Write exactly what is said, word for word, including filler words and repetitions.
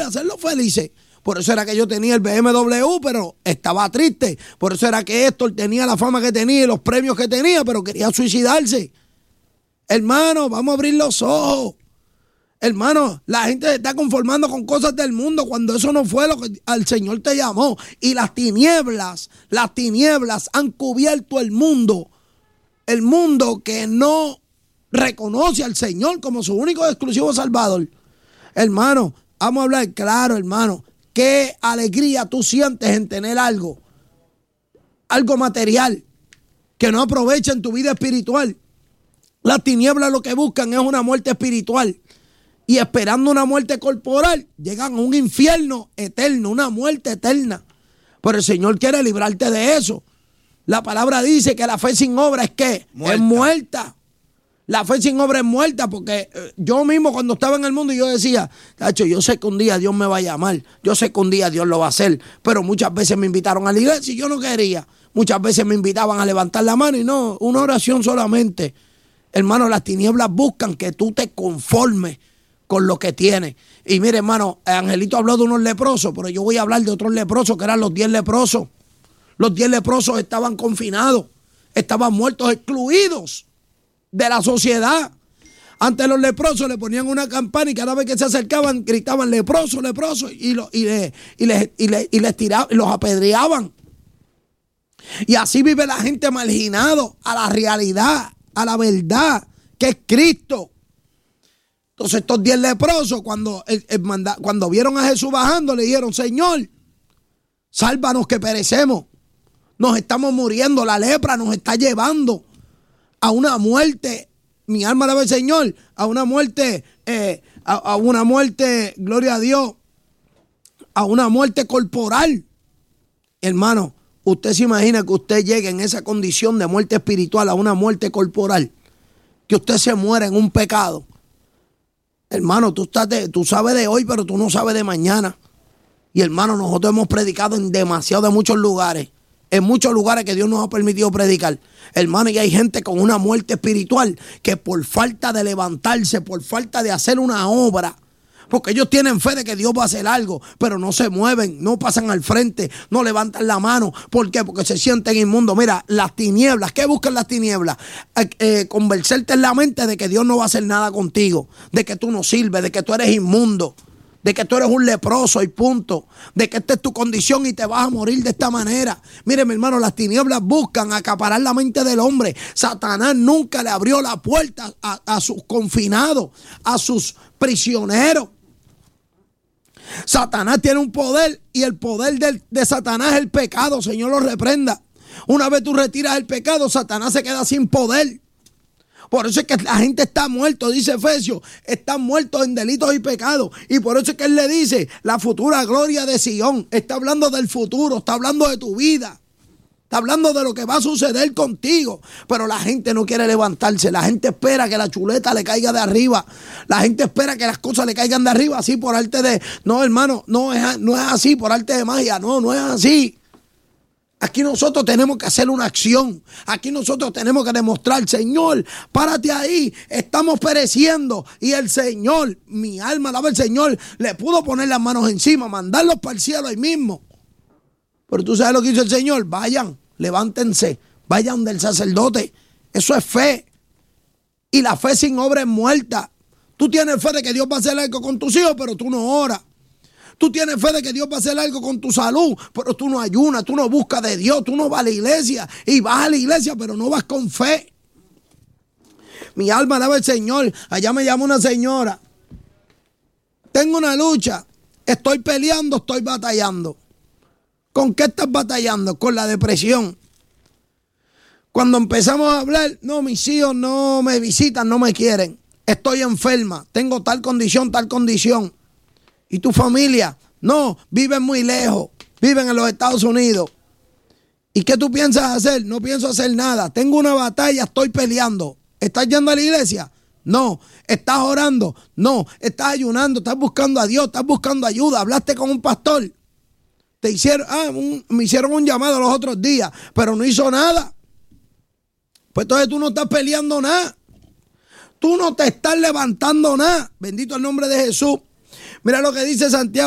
hacerlos felices. Por eso era que yo tenía el B M W, pero estaba triste. Por eso era que Héctor tenía la fama que tenía y los premios que tenía, pero quería suicidarse. Hermano, vamos a abrir los ojos. Hermano, la gente se está conformando con cosas del mundo cuando eso no fue lo que al Señor te llamó. Y las tinieblas, las tinieblas han cubierto el mundo. El mundo que no reconoce al Señor como su único y exclusivo Salvador. Hermano, vamos a hablar claro, hermano. Qué alegría tú sientes en tener algo, algo material, que no aprovecha en tu vida espiritual. Las tinieblas lo que buscan es una muerte espiritual. Y esperando una muerte corporal, llegan a un infierno eterno, una muerte eterna. Pero el Señor quiere librarte de eso. La palabra dice que la fe sin obra es ¿qué? Muerta. Es muerta. La fe sin obra es muerta, porque yo mismo cuando estaba en el mundo yo decía, tacho, yo sé que un día Dios me va a llamar, yo sé que un día Dios lo va a hacer, pero muchas veces me invitaron a la iglesia y yo no quería. Muchas veces me invitaban a levantar la mano y no, una oración solamente. Hermano, las tinieblas buscan que tú te conformes con lo que tienes. Y mire, hermano, Angelito habló de unos leprosos, pero yo voy a hablar de otros leprosos que eran los diez leprosos. Los diez leprosos estaban confinados, estaban muertos, excluidos de la sociedad. Antes los leprosos le ponían una campana y cada vez que se acercaban gritaban leproso, leproso y, lo, y, le, y, le, y, le, y les tiraban, y los apedreaban. Y así vive la gente marginado a la realidad, a la verdad que es Cristo. Entonces estos diez leprosos cuando, el, el manda, cuando vieron a Jesús bajando le dijeron, Señor, sálvanos que perecemos. Nos estamos muriendo, la lepra nos está llevando a una muerte, mi alma alaba al Señor, a una muerte, eh, a, a una muerte, gloria a Dios, a una muerte corporal. Hermano, usted se imagina que usted llegue en esa condición de muerte espiritual a una muerte corporal, que usted se muera en un pecado. Hermano, tú, estás de, tú sabes de hoy, pero tú no sabes de mañana. Y hermano, nosotros hemos predicado en demasiado de muchos lugares. En muchos lugares que Dios nos ha permitido predicar. Hermano, y hay gente con una muerte espiritual que por falta de levantarse, por falta de hacer una obra, porque ellos tienen fe de que Dios va a hacer algo, pero no se mueven, no pasan al frente, no levantan la mano. ¿Por qué? Porque se sienten inmundos. Mira, las tinieblas, ¿qué buscan las tinieblas? Eh, eh, convencerte en la mente de que Dios no va a hacer nada contigo, de que tú no sirves, de que tú eres inmundo, de que tú eres un leproso y punto, de que esta es tu condición y te vas a morir de esta manera. Mire, mi hermano, las tinieblas buscan acaparar la mente del hombre. Satanás nunca le abrió la puerta a, a sus confinados, a sus prisioneros. Satanás tiene un poder y el poder de, de Satanás es el pecado. Señor lo reprenda. Una vez tú retiras el pecado, Satanás se queda sin poder. Por eso es que la gente está muerto, dice Efesios, están muertos en delitos y pecados. Y por eso es que él le dice, la futura gloria de Sion. Está hablando del futuro, está hablando de tu vida. Está hablando de lo que va a suceder contigo. Pero la gente no quiere levantarse. La gente espera que la chuleta le caiga de arriba. La gente espera que las cosas le caigan de arriba, así por arte de... No, hermano, no es, no es así por arte de magia. No, no es así. Aquí nosotros tenemos que hacer una acción. Aquí nosotros tenemos que demostrar, Señor, párate ahí, estamos pereciendo. Y el Señor, mi alma alaba al Señor, le pudo poner las manos encima, mandarlos para el cielo ahí mismo. Pero tú sabes lo que hizo el Señor. Vayan, levántense, vayan del sacerdote. Eso es fe. Y la fe sin obra es muerta. Tú tienes fe de que Dios va a hacer algo con tus hijos, pero tú no oras. Tú tienes fe de que Dios va a hacer algo con tu salud, pero tú no ayunas, tú no buscas de Dios, tú no vas a la iglesia. Y vas a la iglesia, pero no vas con fe. Mi alma alaba al Señor. Allá me llama una señora. Tengo una lucha. Estoy peleando, estoy batallando. ¿Con qué estás batallando? Con la depresión. Cuando empezamos a hablar, no, mis hijos no me visitan, no me quieren. Estoy enferma, tengo tal condición, tal condición. ¿Y tu familia? No, viven muy lejos, viven en los Estados Unidos. ¿Y qué tú piensas hacer? No pienso hacer nada. Tengo una batalla, estoy peleando. ¿Estás yendo a la iglesia? No. ¿Estás orando? No. ¿Estás ayunando? ¿Estás buscando a Dios? ¿Estás buscando ayuda? ¿Hablaste con un pastor? Te hicieron, ah, un, me hicieron un llamado los otros días, pero no hizo nada. Pues entonces tú no estás peleando nada. Tú no te estás levantando nada. Bendito el nombre de Jesús. Mira lo que dice Santiago.